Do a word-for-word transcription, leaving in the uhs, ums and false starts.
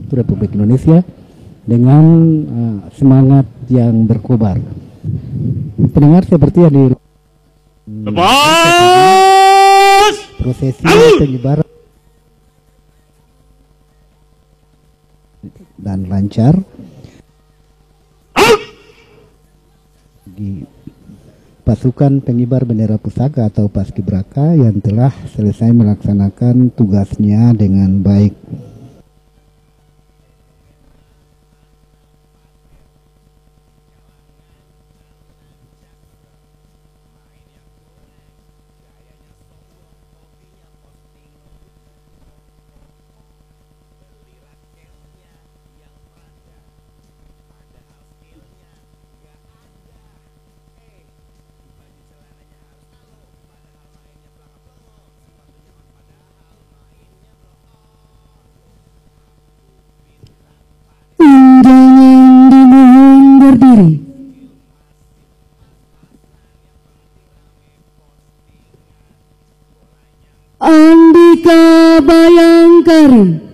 Republik Indonesia dengan uh, semangat yang berkobar. Pendengar seperti yang di Lepas! prosesi pengibaran dan lancar di pasukan pengibar bendera pusaka atau Paskibraka yang telah selesai melaksanakan tugasnya dengan baik. Undangan dimohon berdiri. Andika Bayangkari.